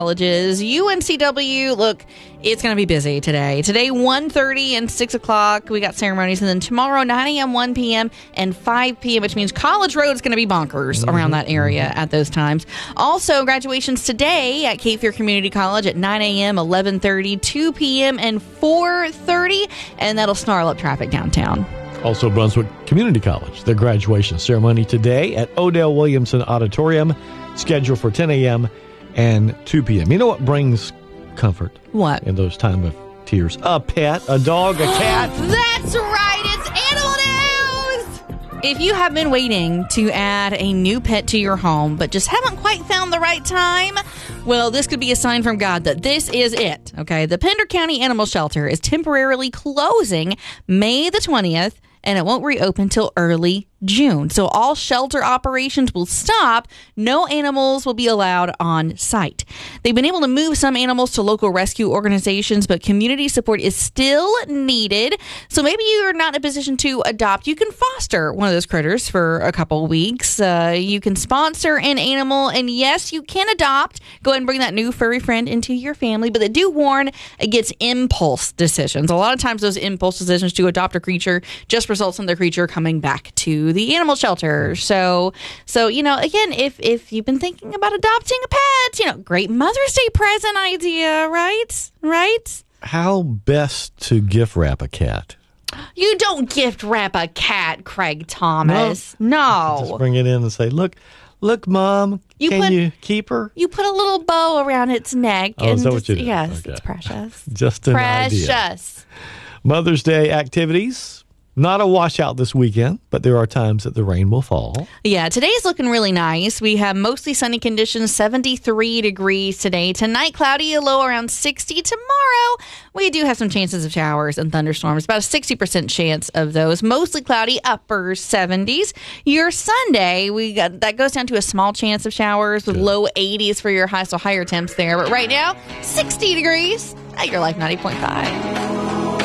Colleges. UNCW, look, it's going to be busy today. Today, 1:30 and 6 o'clock, we got ceremonies. And then tomorrow, 9 a.m., 1 p.m., and 5 p.m., which means College Road is going to be bonkers around that area at those times. Also, graduations today at Cape Fear Community College at 9 a.m., 11:30, 2 p.m., and 4:30. And that'll snarl up traffic downtown. Also, Brunswick Community College, their graduation ceremony today at Odell Williamson Auditorium, scheduled for 10 a.m., and 2 p.m. You know what brings comfort? What? In those time of tears? A pet, a dog, a cat. That's right. It's Animal News. If you have been waiting to add a new pet to your home, but just haven't quite found the right time, well, this could be a sign from God that this is it. Okay. The Pender County Animal Shelter is temporarily closing May the 20th, and it won't reopen till early June. So all shelter operations will stop. No animals will be allowed on site. They've been able to move some animals to local rescue organizations, but community support is still needed. So maybe you're not in a position to adopt. You can foster one of those critters for a couple weeks. You can sponsor an animal, and yes, you can adopt. Go ahead and bring that new furry friend into your family, but they do warn against impulse decisions. A lot of times those impulse decisions to adopt a creature just results in the creature coming back to the animal shelter. So you know, again, if you've been thinking about adopting a pet, you know, great Mother's Day present idea, right? How best to gift wrap a cat? You don't gift wrap a cat, Craig Thomas. No. Just bring it in and say, look, Mom, can you keep her? You put a little bow around its neck. Oh, is that what you do? Yes, okay. It's precious. Just an idea. Precious. Mother's Day activities. Not a washout this weekend, but there are times that the rain will fall. Yeah, today's looking really nice. We have mostly sunny conditions, 73 degrees today. Tonight, cloudy, a low around 60. Tomorrow, we do have some chances of showers and thunderstorms, about a 60% chance of those. Mostly cloudy, upper 70s. Your Sunday, that goes down to a small chance of showers with low 80s for your high, so higher temps there. But right now, 60 degrees at your Life 90.5.